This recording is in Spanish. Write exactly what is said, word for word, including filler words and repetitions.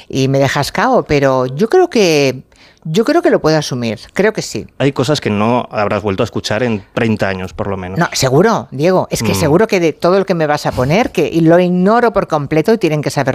y me dejas cao, pero yo creo que yo creo que lo puedo asumir, creo que sí. Hay cosas que no habrás vuelto a escuchar en treinta años, por lo menos. No, seguro, Diego, es que Mm. seguro que de todo lo que me vas a poner, que lo ignoro por completo y tienen que saber